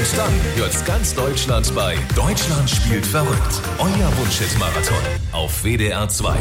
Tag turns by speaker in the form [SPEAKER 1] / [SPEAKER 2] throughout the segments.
[SPEAKER 1] Und dann hört's ganz Deutschland bei Deutschland spielt verrückt. Euer Wunschhit-Marathon auf WDR 2.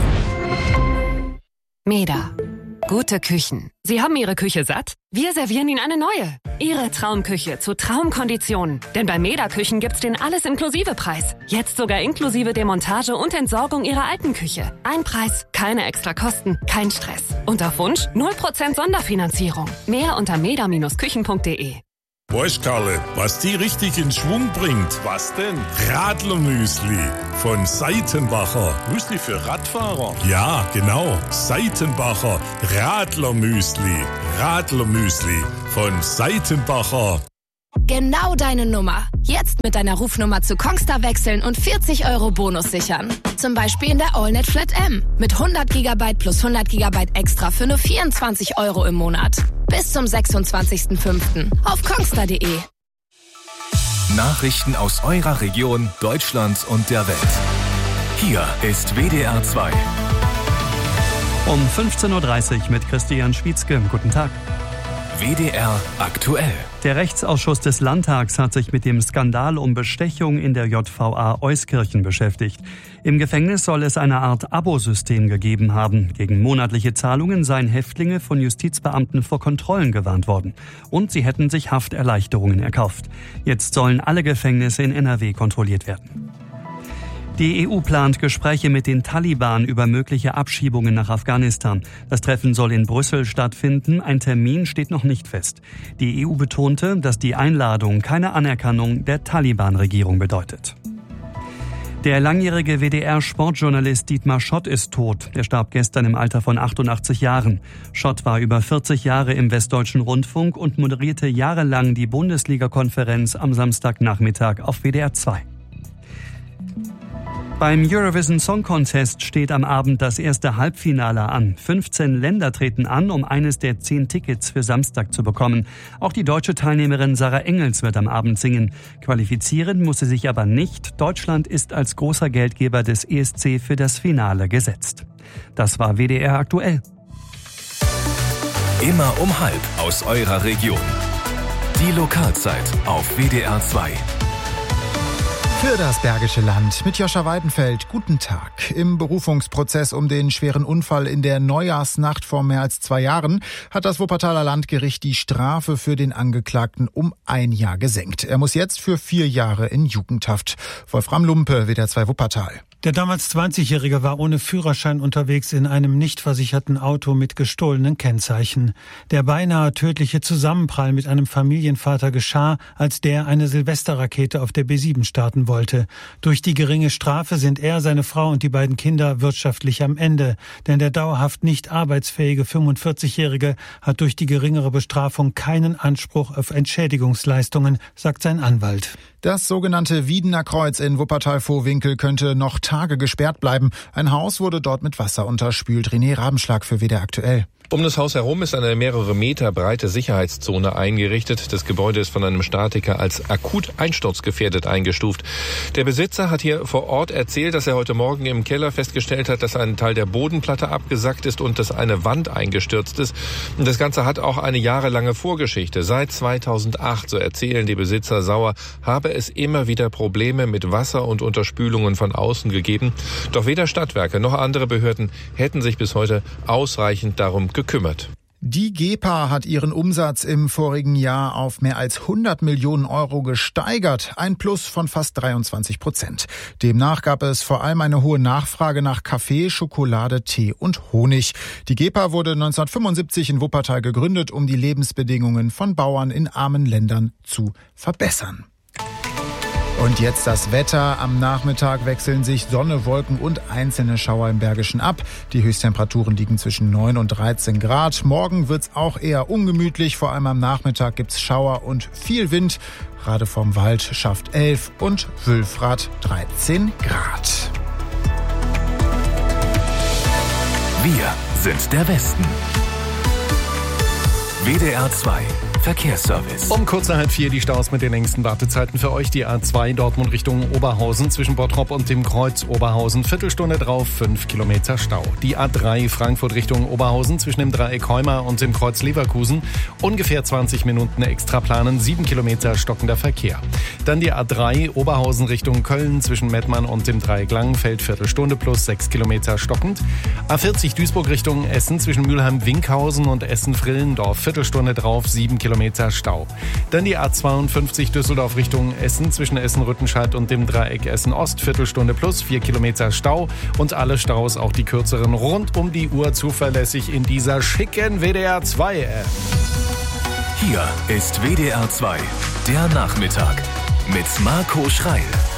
[SPEAKER 2] Meda. Gute Küchen. Sie haben Ihre Küche satt? Wir servieren Ihnen eine neue. Ihre Traumküche zu Traumkonditionen. Denn bei Meda Küchen gibt's den Alles-Inklusive-Preis. Jetzt sogar inklusive Demontage und Entsorgung Ihrer alten Küche. Ein Preis, keine extra Kosten, kein Stress. Und auf Wunsch 0% Sonderfinanzierung. Mehr unter meda-küchen.de.
[SPEAKER 3] Weißt, Karle, was die richtig in Schwung bringt?
[SPEAKER 4] Was denn?
[SPEAKER 3] Radlermüsli von Seitenbacher.
[SPEAKER 4] Müsli für Radfahrer?
[SPEAKER 3] Ja, genau. Seitenbacher Radlermüsli. Radlermüsli von Seitenbacher.
[SPEAKER 5] Genau deine Nummer. Jetzt mit deiner Rufnummer zu Kongstar wechseln und 40 € Bonus sichern. Zum Beispiel in der AllNet Flat M. Mit 100 GB plus 100 GB extra für nur 24 € im Monat. Bis zum 26.05. auf kongstar.de.
[SPEAKER 1] Nachrichten aus eurer Region, Deutschland und der Welt. Hier ist WDR 2.
[SPEAKER 6] Um 15.30 Uhr mit Christian Schwietzke. Guten Tag.
[SPEAKER 1] WDR aktuell.
[SPEAKER 6] Der Rechtsausschuss des Landtags hat sich mit dem Skandal um Bestechung in der JVA Euskirchen beschäftigt. Im Gefängnis soll es eine Art Abosystem gegeben haben. Gegen monatliche Zahlungen seien Häftlinge von Justizbeamten vor Kontrollen gewarnt worden. Und sie hätten sich Hafterleichterungen erkauft. Jetzt sollen alle Gefängnisse in NRW kontrolliert werden. Die EU plant Gespräche mit den Taliban über mögliche Abschiebungen nach Afghanistan. Das Treffen soll in Brüssel stattfinden. Ein Termin steht noch nicht fest. Die EU betonte, dass die Einladung keine Anerkennung der Taliban-Regierung bedeutet. Der langjährige WDR-Sportjournalist Dietmar Schott ist tot. Er starb gestern im Alter von 88 Jahren. Schott war über 40 Jahre im Westdeutschen Rundfunk und moderierte jahrelang die Bundesliga-Konferenz am Samstagnachmittag auf WDR 2. Beim Eurovision Song Contest steht am Abend das erste Halbfinale an. 15 Länder treten an, um eines der 10 Tickets für Samstag zu bekommen. Auch die deutsche Teilnehmerin Sarah Engels wird am Abend singen. Qualifizieren muss sie sich aber nicht. Deutschland ist als großer Geldgeber des ESC für das Finale gesetzt. Das war WDR aktuell.
[SPEAKER 1] Immer um 12:30 aus eurer Region. Die Lokalzeit auf WDR 2.
[SPEAKER 7] Für das Bergische Land mit Joscha Weidenfeld. Guten Tag. Im Berufungsprozess um den schweren Unfall in der Neujahrsnacht vor mehr als 2 Jahren hat das Wuppertaler Landgericht die Strafe für den Angeklagten um 1 Jahr gesenkt. Er muss jetzt für 4 Jahre in Jugendhaft. Wolfram Lumpe, WDR 2 Wuppertal.
[SPEAKER 8] Der damals 20-Jährige war ohne Führerschein unterwegs in einem nicht versicherten Auto mit gestohlenen Kennzeichen. Der beinahe tödliche Zusammenprall mit einem Familienvater geschah, als der eine Silvesterrakete auf der B7 starten wollte. Durch die geringe Strafe sind er, seine Frau und die beiden Kinder wirtschaftlich am Ende. Denn der dauerhaft nicht arbeitsfähige 45-Jährige hat durch die geringere Bestrafung keinen Anspruch auf Entschädigungsleistungen, sagt sein Anwalt.
[SPEAKER 7] Das sogenannte Wiedener Kreuz in Wuppertal-Vohwinkel könnte noch Tage gesperrt bleiben. Ein Haus wurde dort mit Wasser unterspült. René Rabenschlag für WDR aktuell.
[SPEAKER 9] Um das Haus herum ist eine mehrere Meter breite Sicherheitszone eingerichtet. Das Gebäude ist von einem Statiker als akut einsturzgefährdet eingestuft. Der Besitzer hat hier vor Ort erzählt, dass er heute Morgen im Keller festgestellt hat, dass ein Teil der Bodenplatte abgesackt ist und dass eine Wand eingestürzt ist. Und das Ganze hat auch eine jahrelange Vorgeschichte. Seit 2008, so erzählen die Besitzer Sauer, habe es immer wieder Probleme mit Wasser und Unterspülungen von außen gegeben. Doch weder Stadtwerke noch andere Behörden hätten sich bis heute ausreichend darum gekümmert.
[SPEAKER 7] Die GEPA hat ihren Umsatz im vorigen Jahr auf mehr als 100 Millionen € gesteigert, ein Plus von fast 23%. Demnach gab es vor allem eine hohe Nachfrage nach Kaffee, Schokolade, Tee und Honig. Die GEPA wurde 1975 in Wuppertal gegründet, um die Lebensbedingungen von Bauern in armen Ländern zu verbessern. Und jetzt das Wetter. Am Nachmittag wechseln sich Sonne, Wolken und einzelne Schauer im Bergischen ab. Die Höchsttemperaturen liegen zwischen 9 und 13 Grad. Morgen wird's auch eher ungemütlich. Vor allem am Nachmittag gibt's Schauer und viel Wind. Rade vom Wald schafft 11 und Wülfrath 13 Grad.
[SPEAKER 1] Wir sind der Westen. WDR 2 Verkehrsservice.
[SPEAKER 4] Um kurz nach 4 die Staus mit den längsten Wartezeiten für euch. Die A2 Dortmund Richtung Oberhausen zwischen Bottrop und dem Kreuz Oberhausen. Viertelstunde drauf, 5 Kilometer Stau. Die A3 Frankfurt Richtung Oberhausen zwischen dem Dreieck Heuma und dem Kreuz Leverkusen. Ungefähr 20 Minuten extra planen, 7 Kilometer stockender Verkehr. Dann die A3 Oberhausen Richtung Köln zwischen Mettmann und dem Dreieck Langenfeld. Viertelstunde plus 6 Kilometer stockend. A40 Duisburg Richtung Essen zwischen Mülheim-Winkhausen und Essen-Frillendorf. Viertelstunde drauf, 7 Kilometer Stau. Dann die A52 Düsseldorf Richtung Essen zwischen Essen-Rüttenscheid und dem Dreieck Essen-Ost. Viertelstunde plus 4 Kilometer Stau und alle Staus, auch die kürzeren, rund um die Uhr zuverlässig in dieser schicken WDR 2 App.
[SPEAKER 1] Hier ist WDR 2, der Nachmittag mit Marco Schreil.